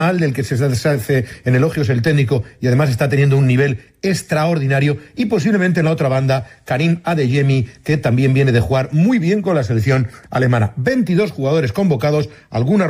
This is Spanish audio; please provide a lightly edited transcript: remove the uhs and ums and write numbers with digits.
del que se hace en elogios el técnico y además está teniendo un nivel extraordinario, y posiblemente en la otra banda Karim Adeyemi, que también viene de jugar muy bien con la selección alemana. 22 jugadores convocados, algunas